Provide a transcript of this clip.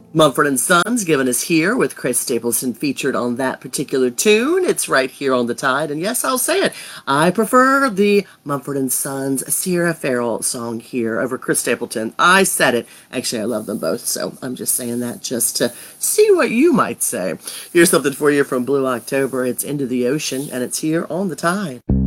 Mumford & Sons giving us Here with Chris Stapleton featured on that particular tune. It's right here on the Tide. And yes, I'll say it. I prefer the Mumford & Sons Sierra Farrell song Here over Chris Stapleton. I said it. Actually, I love them both. So I'm just saying that just to see what you might say. Here's something for you from Blue October. It's Into the Ocean and it's here on the Tide.